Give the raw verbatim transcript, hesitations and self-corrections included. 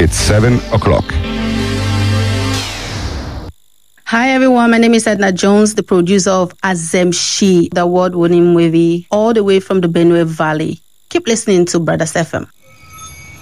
It's seven o'clock. Hi everyone, my name is Edna Jones, the producer of Azemshi, the award-winning movie, all the way from the Benue Valley. Keep listening to Brothers F M.